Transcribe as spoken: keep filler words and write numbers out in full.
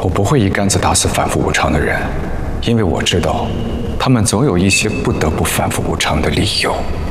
我不会一竿子打死反复无常的人，因为我知道，他们总有一些不得不反复无常的理由。